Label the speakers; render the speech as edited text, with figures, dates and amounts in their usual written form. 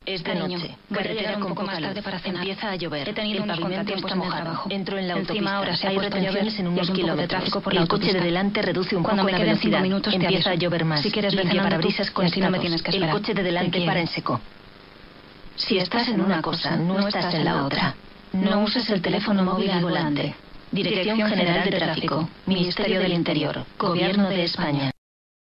Speaker 1: Es de noche. Carretera con poca luz. Empieza a llover.
Speaker 2: He tenido
Speaker 1: el
Speaker 2: unos
Speaker 1: pavimento
Speaker 2: contratiempos
Speaker 1: está
Speaker 2: en el
Speaker 1: mojado.
Speaker 2: trabajo.
Speaker 1: Entro en la
Speaker 2: Encima
Speaker 1: autopista.
Speaker 2: ahora se ha
Speaker 1: Hay
Speaker 2: puesto a llover
Speaker 1: retenciones en
Speaker 2: y
Speaker 1: unos
Speaker 2: hay un poco de
Speaker 1: kilómetros.
Speaker 2: tráfico por la
Speaker 1: El coche de
Speaker 2: autopista.
Speaker 1: delante reduce un
Speaker 2: Cuando
Speaker 1: poco
Speaker 2: me
Speaker 1: la
Speaker 2: queden 5
Speaker 1: velocidad.
Speaker 2: minutos te
Speaker 1: Empieza a
Speaker 2: aviso.
Speaker 1: llover más.
Speaker 2: Si quieres, ve
Speaker 1: Limpia
Speaker 2: cenando
Speaker 1: parabrisas
Speaker 2: tú,
Speaker 1: con
Speaker 2: y así no me tienes que
Speaker 1: El
Speaker 2: esperar.
Speaker 1: coche de delante
Speaker 2: Te quiero.
Speaker 1: para en seco. Si estás en una cosa, no estás en la otra. No uses el teléfono móvil al volante. Dirección General de Tráfico. Ministerio del Interior. Gobierno de España.